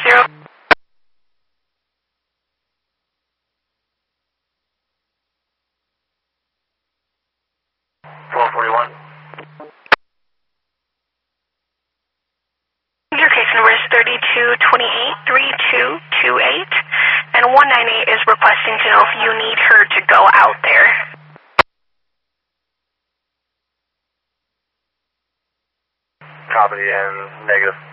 0. 1241. Your case number is 3228-3228, and 198 is requesting to know if you need her to go out there. Copy and negative.